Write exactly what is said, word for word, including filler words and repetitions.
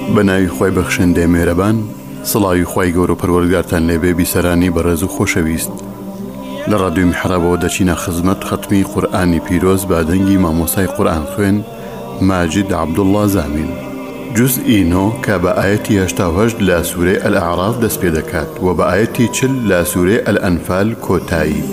بەناوی خۆی بەخشندەی میهرەبان، سڵاوی خۆی گەورە و پەروەردگارتان لێبێ بیسەرانی بەڕێز و خۆشەویست. لە ڕادیۆ میحرابەوە دەچینە خزمەت خەتمی قورئانی پیرۆز بە دەنگی مامۆستای قورئان خوێن ماجد عەبدوڵڵا زامین، جوزئی نۆ کە بە ئاەتی هەشتا و هەشت لە سوورەی ئەلئەعراف دەست پێ دەکات و بە ئاەتی چل لە سوورەی ئەلئەنفال کۆتایی.